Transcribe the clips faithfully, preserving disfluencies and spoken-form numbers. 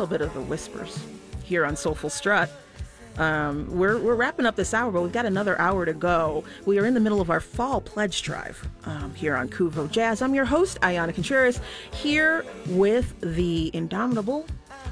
little bit of the whispers here on Soulful Strut. Um, we're, we're wrapping up this hour, but we've got another hour to go. We are in the middle of our fall pledge drive um, here on Kuvo Jazz. I'm your host, Ayana Contreras, here with the indomitable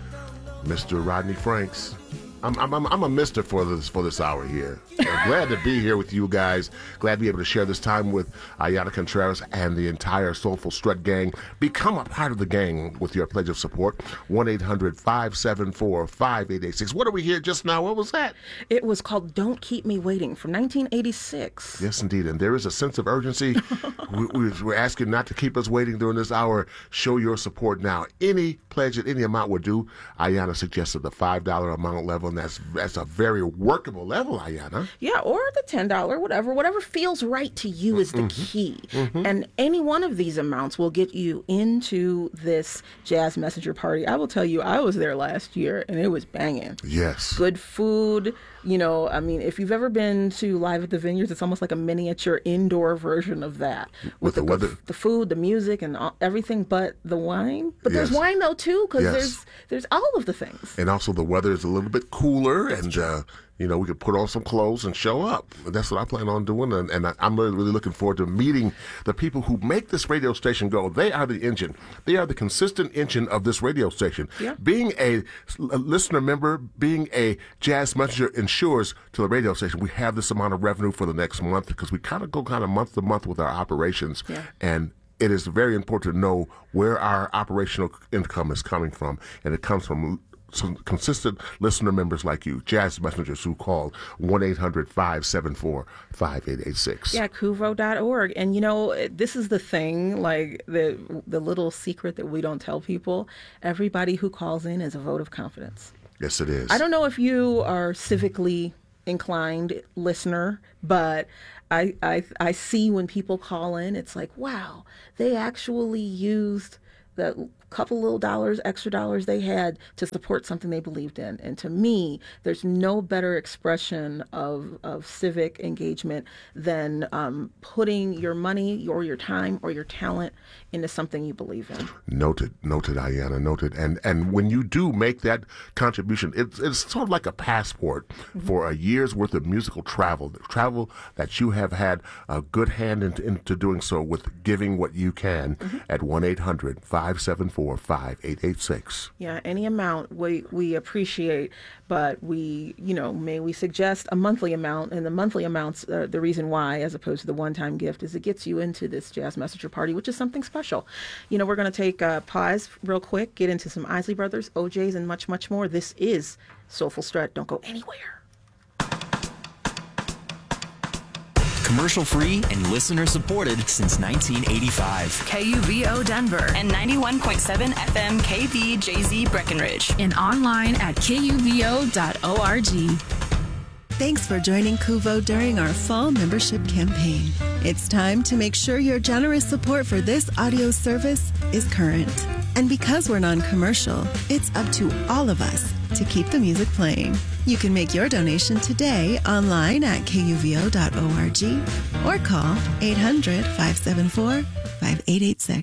Mister Rodney Franks. I'm I'm I'm, I'm a mister for this for this hour here. I'm glad to be here with you guys. Glad to be able to share this time with Ayana Contreras and the entire Soulful Strut gang. Become a part of the gang with your pledge of support. one eight hundred five seven four five eight eight six. What are we here just now? What was that? It was called Don't Keep Me Waiting from nineteen eighty-six. Yes, indeed. And there is a sense of urgency. we, we, we're asking not to keep us waiting during this hour. Show your support now. Any pledge at any amount would do. Ayana suggested the five dollar amount level, and that's, that's a very workable level, Ayana. Yeah, or the ten dollars, whatever. Whatever feels right to you is the mm-hmm. key. Mm-hmm. And any one of these amounts will get you into this Jazz Messenger party. I will tell you, I was there last year, and it was banging. Yes. Good food. You know, I mean, if you've ever been to Live at the Vineyards, it's almost like a miniature indoor version of that. With, With the, the weather. The food, the music, and all, everything but the wine. But yes. there's wine, though, too, because yes. there's, there's all of the things. And also the weather is a little bit cooler, and uh, you know, we could put on some clothes and show up. That's what I plan on doing, and, and I, I'm really, really looking forward to meeting the people who make this radio station go. They are the engine. They are the consistent engine of this radio station. Yeah. Being a, a listener member, being a Jazz Messenger ensures to the radio station we have this amount of revenue for the next month, because we kind of go kind of month to month with our operations. Yeah. And it is very important to know where our operational income is coming from, and it comes from some consistent listener members like you, Jazz Messengers, who call one eight hundred five seven four five eight eight six. Yeah, kuvo dot org. And, you know, this is the thing, like the the little secret that we don't tell people. Everybody who calls in is a vote of confidence. Yes, it is. I don't know if you are civically inclined listener, but I, I, I see when people call in, it's like, wow, they actually used that couple little dollars, extra dollars they had to support something they believed in. And to me, there's no better expression of, of civic engagement than um, putting your money or your time or your talent into something you believe in. Noted, noted, Ayana, noted. And and when you do make that contribution, it's, it's sort of like a passport mm-hmm. for a year's worth of musical travel, travel that you have had a good hand into, into doing so with giving what you can mm-hmm. at one eight hundred five seven four five eight eight six. Yeah, any amount we, we appreciate, but we, you know, may we suggest a monthly amount, and the monthly amounts, uh, the reason why, as opposed to the one-time gift, is it gets you into this Jazz Messenger party, which is something special. You know, we're going to take a pause real quick, get into some Isley Brothers, O Js, and much, much more. This is Soulful Strut. Don't go anywhere. Commercial free and listener supported since nineteen eighty-five. K U V O Denver and ninety-one point seven F M K V J Z Breckenridge. And online at K U V O dot org. Thanks for joining Kuvo during our fall membership campaign. It's time to make sure your generous support for this audio service is current. And because we're non-commercial, it's up to all of us to keep the music playing. You can make your donation today online at K U V O dot org or call eight hundred five seven four five eight eight six.